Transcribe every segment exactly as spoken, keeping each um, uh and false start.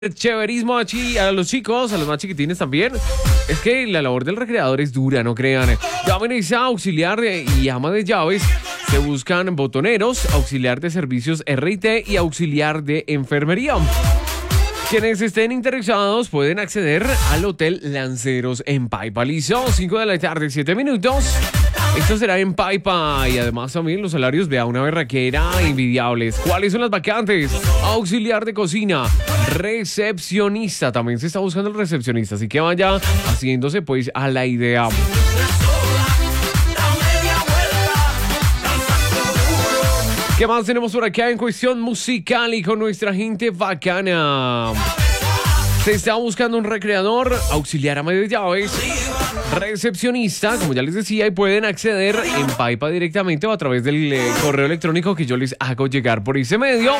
Chéverismo a, chi- a los chicos, a los más chiquitines también. Es que la labor del recreador es dura, no crean. Llamen a auxiliar de- y ama de llaves. Se buscan botoneros, auxiliar de servicios R T y auxiliar de enfermería. Quienes estén interesados pueden acceder al Hotel Lanceros en Paipa. Listo, cinco de la tarde, siete minutos. Esto será en Paipa y además también los salarios de una berraquera envidiables. ¿Cuáles son las vacantes? Auxiliar de cocina, recepcionista. También se está buscando el recepcionista, así que vaya haciéndose pues a la idea. ¿Qué más tenemos por acá en cuestión musical y con nuestra gente bacana? Se está buscando un recreador, auxiliar ama de llaves, recepcionista, como ya les decía, y pueden acceder en Paipa directamente o a través del eh, correo electrónico que yo les hago llegar por ese medio,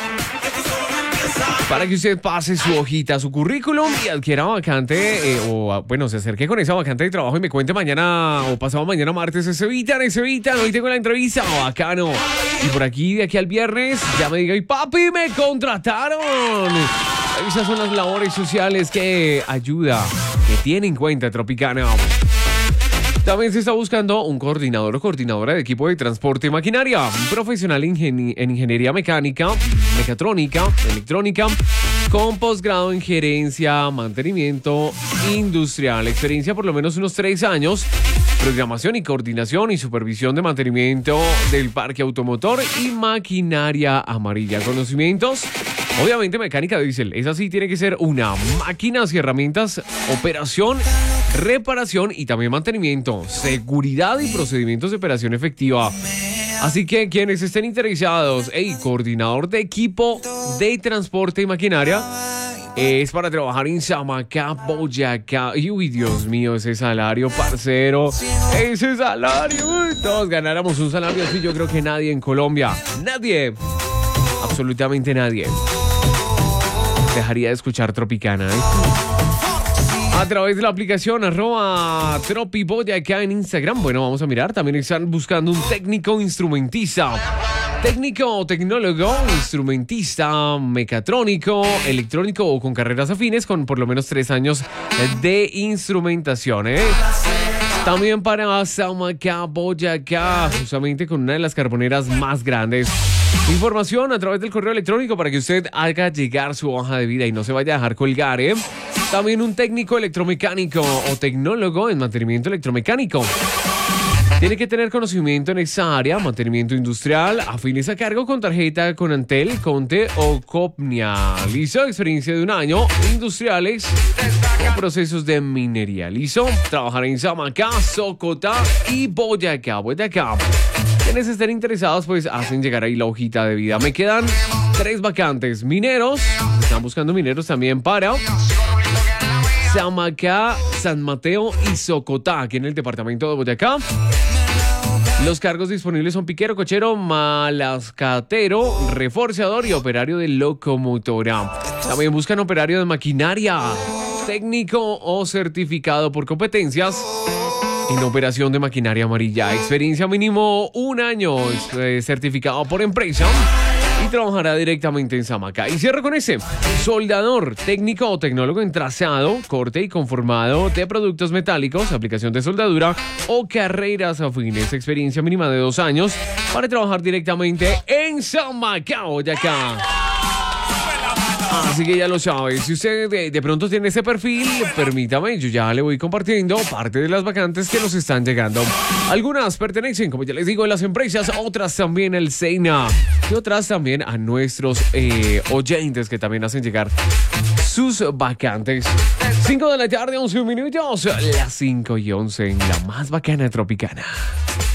para que usted pase su hojita, su currículum y adquiera vacante, eh, o bueno, se acerque con esa vacante de trabajo y me cuente mañana o pasado mañana martes, ese evitan, ese evitan, hoy tengo la entrevista, bacano. Y por aquí, de aquí al viernes, ya me diga, y papi, me contrataron. Esas son las labores sociales que ayuda, que tiene en cuenta Tropicana. También se está buscando un coordinador o coordinadora de equipo de transporte y maquinaria, un profesional ingen- en ingeniería mecánica, mecatrónica, electrónica, con posgrado en gerencia, mantenimiento industrial, experiencia por lo menos unos tres años, programación y coordinación y supervisión de mantenimiento del parque automotor y maquinaria amarilla. Conocimientos, obviamente mecánica de diésel, esa sí tiene que ser una, máquinas y herramientas, operación, reparación y también mantenimiento, seguridad y procedimientos de operación efectiva. Así que quienes estén interesados, hey, coordinador de equipo de transporte y maquinaria, es para trabajar en Samacá, Boyacá. Y uy, Dios mío, ese salario, parcero, ese salario, uy, todos ganáramos un salario así, yo creo que nadie en Colombia, nadie, absolutamente nadie, dejaría de escuchar Tropicana, ¿eh? A través de la aplicación arroba tropiboyacá en Instagram. Bueno, vamos a mirar. También están buscando un técnico instrumentista. Técnico o tecnólogo, instrumentista, mecatrónico, electrónico o con carreras afines con por lo menos tres años de instrumentación, ¿eh? También para Samacá, Boyacá, justamente con una de las carboneras más grandes. Información a través del correo electrónico para que usted haga llegar su hoja de vida y no se vaya a dejar colgar, ¿eh? También un técnico electromecánico o tecnólogo en mantenimiento electromecánico. Tiene que tener conocimiento en esa área, mantenimiento industrial, afines a cargo con tarjeta con Antel, Conte o Copnia. Listo, experiencia de un año, industriales con procesos de minería. Listo, trabajar en Samacá, Socotá y Boyacá, Boyacá. Quienes estén interesados, pues hacen llegar ahí la hojita de vida. Me quedan tres vacantes. Mineros, están buscando mineros también para Samacá, San Mateo y Socotá, aquí en el departamento de Boyacá. Los cargos disponibles son piquero, cochero, malascatero, reforzador y operario de locomotora. También buscan operario de maquinaria, técnico o certificado por competencias en operación de maquinaria amarilla. Experiencia mínimo un año, eh, certificado por empresa. Y trabajará directamente en Samacá. Y cierro con ese. Soldador, técnico o tecnólogo en trazado, corte y conformado de productos metálicos, aplicación de soldadura o carreras afines. Experiencia mínima de dos años para trabajar directamente en Samacá, Boyacá. Así que ya lo sabes, si usted de, de pronto tiene ese perfil, permítame, yo ya le voy compartiendo parte de las vacantes que nos están llegando. Algunas pertenecen, como ya les digo, a las empresas, otras también al SENA y otras también a nuestros eh, oyentes que también hacen llegar sus vacantes. cinco de la tarde, once minutos, las cinco y once en la más bacana Tropicana.